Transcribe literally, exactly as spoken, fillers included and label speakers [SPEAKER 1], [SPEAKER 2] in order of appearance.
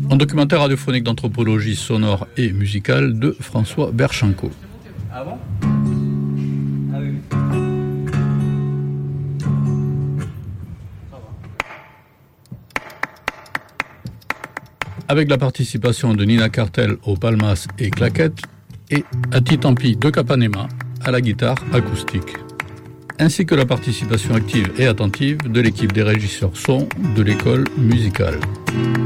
[SPEAKER 1] Un documentaire radiophonique d'anthropologie sonore et musicale de François Berchanko.
[SPEAKER 2] Ah bon? Ah oui.
[SPEAKER 1] Avec la participation de Nina Cartel au palmas et claquettes et Ati Tampi de Capanema à la guitare acoustique, ainsi que la participation active et attentive de l'équipe des régisseurs son de l'école musicale.